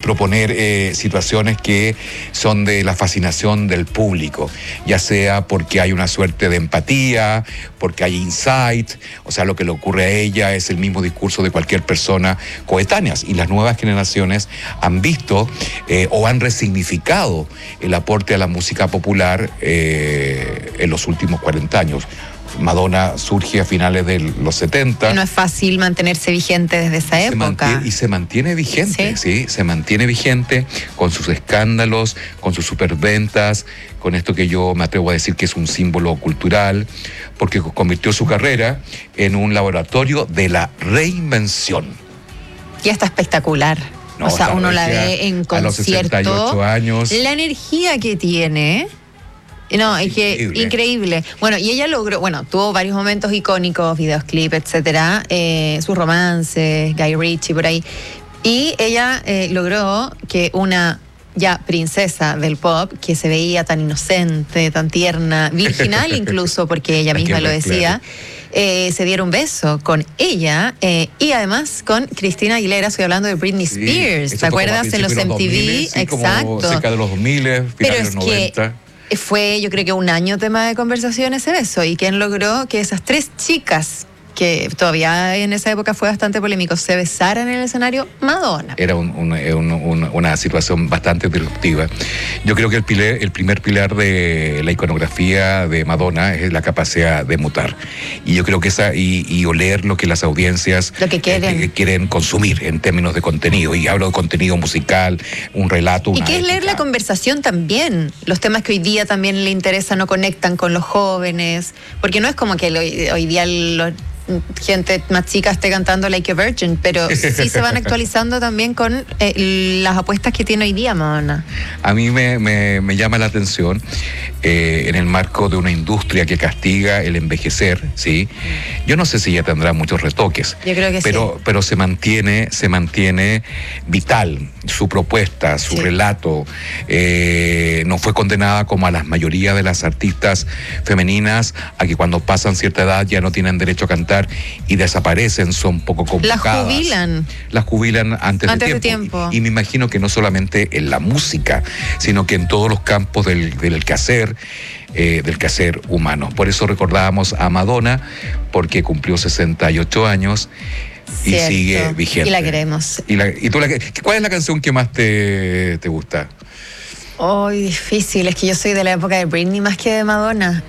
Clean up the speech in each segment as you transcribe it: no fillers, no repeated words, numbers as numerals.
proponer situaciones que son de la fascinación del público, ya sea porque hay una suerte de empatía, porque hay insight, o sea, lo que le ocurre a ella es el mismo discurso de cualquier persona coetáneas, y las nuevas generaciones han visto o han resignificado el aporte a la música popular en los últimos 40 años. Madonna surge a finales de los 70. Y no es fácil mantenerse vigente desde esa época. Se mantiene vigente, ¿sí? Se mantiene vigente con sus escándalos, con sus superventas, con esto que yo me atrevo a decir que es un símbolo cultural, porque convirtió su carrera en un laboratorio de la reinvención. Y está espectacular. No, o sea, uno la ve en concierto. A los 68 años. La energía que tiene... No, es que increíble. Bueno, y ella logró, tuvo varios momentos icónicos, videos, clips, etcétera, sus romances, Guy Ritchie, por ahí. Y ella logró que una ya princesa del pop, que se veía tan inocente, tan tierna, virginal incluso, porque ella misma lo decía, se diera un beso con ella y además con Cristina Aguilera. Estoy hablando de Britney Spears, ¿te acuerdas? En los MTV, 2000, sí, exacto. Como cerca de los 2000, finales de los 90. Fue, yo creo que un año tema de conversación ese beso, y quien logró que esas tres chicas, que todavía en esa época fue bastante polémico, se besaran en el escenario, Madonna. Era una situación bastante disruptiva. Yo creo que el primer pilar de la iconografía de Madonna es la capacidad de mutar. Y yo creo que y oler lo que las audiencias quieren consumir en términos de contenido. Y hablo de contenido musical, un relato, una y que es leer la conversación también. Los temas que hoy día también le interesan no conectan con los jóvenes, porque no es como que hoy día gente más chica esté cantando Like a Virgin, pero sí se van actualizando también con las apuestas que tiene hoy día Madonna. A mí me llama la atención en el marco de una industria que castiga el envejecer, ¿sí? Yo no sé si ya tendrá muchos retoques. Yo creo que sí. Pero se mantiene vital su propuesta, su relato. No fue condenada como a la mayoría de las artistas femeninas a que cuando pasan cierta edad ya no tienen derecho a cantar y desaparecen, son poco convocadas. Las jubilan antes de tiempo. Y me imagino que no solamente en la música, sino que en todos los campos del quehacer humano. Por eso recordábamos a Madonna, porque cumplió 68 años y sigue vigente. Y la queremos. ¿Cuál es la canción que más te gusta? Difícil, es que yo soy de la época de Britney más que de Madonna.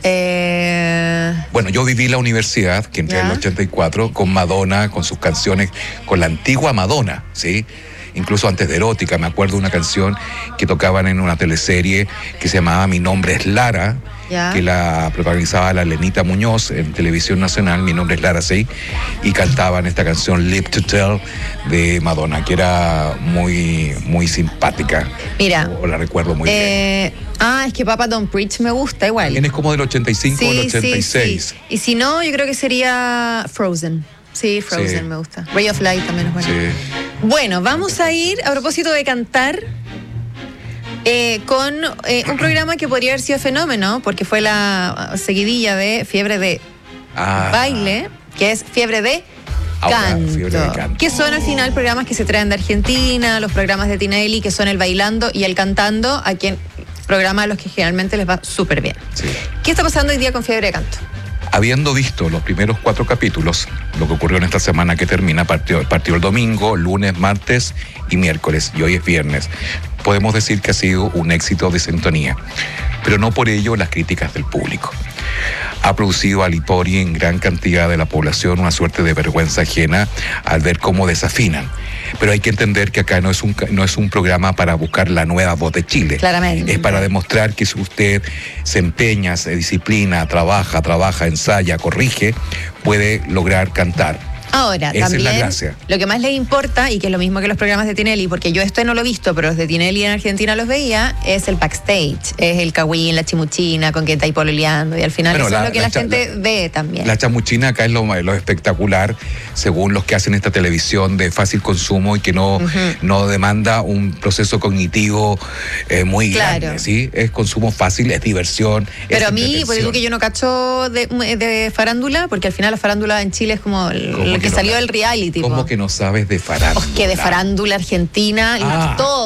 Bueno, yo viví la universidad, que entré en el 84, con Madonna, con sus canciones, con la antigua Madonna, ¿sí? Incluso antes de Erótica, me acuerdo de una canción que tocaban en una teleserie que se llamaba Mi nombre es Lara, que la protagonizaba la Lenita Muñoz en Televisión Nacional, Mi nombre es Lara, sí, y cantaban esta canción Live to Tell de Madonna, que era muy, muy simpática. Mira. La recuerdo muy bien. Es que Papa Don't Preach me gusta igual. También es como del 85 o del 86. Sí. Y si no, yo creo que sería Frozen. Sí, Frozen me gusta. Ray of Light también es bueno. Sí. Bueno, vamos a ir, a propósito de cantar, con un programa que podría haber sido fenómeno, porque fue la seguidilla de Fiebre de Baile, que es Fiebre de Canto, que son al final programas que se traen de Argentina, los programas de Tinelli, que son el bailando y el cantando, a quien programa a los que generalmente les va súper bien. Sí. ¿Qué está pasando hoy día con Fiebre de Canto? Habiendo visto los primeros 4 capítulos, lo que ocurrió en esta semana que termina, partió el domingo, lunes, martes y miércoles, y hoy es viernes, podemos decir que ha sido un éxito de sintonía, pero no por ello las críticas del público. Ha producido a Litori en gran cantidad de la población una suerte de vergüenza ajena al ver cómo desafinan. Pero hay que entender que acá no es un programa para buscar la nueva voz de Chile. Claramente. Es para demostrar que si usted se empeña, se disciplina, trabaja, ensaya, corrige, puede lograr cantar. Ahora, esa también es la gracia. Lo que más les importa, y que es lo mismo que los programas de Tinelli, porque yo esto no lo he visto, pero los de Tinelli en Argentina los veía, es el backstage, es el cagüín, la chimuchina, con quien está ahí pololeando, y al final eso es lo que la gente ve también. La chamuchina acá es lo espectacular, según los que hacen esta televisión de fácil consumo y que no demanda un proceso cognitivo muy grande, ¿sí? Es consumo fácil, es diversión. Pero a mí, por eso que yo no cacho de farándula, porque al final la farándula en Chile es como que salió del reality. ¿Cómo que no sabes de farándula? Que de farándula argentina, todo.